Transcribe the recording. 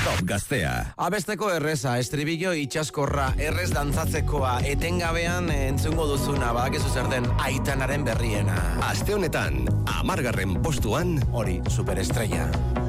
Top Gaztea. Abesteko erreza, estribillo itxaskorra, errez dantzatzekoa, etengabean entzungo duzuna, badakizu zer den Aitanaren berriena. Aste honetan, 10. postuan, Hori, superestrella.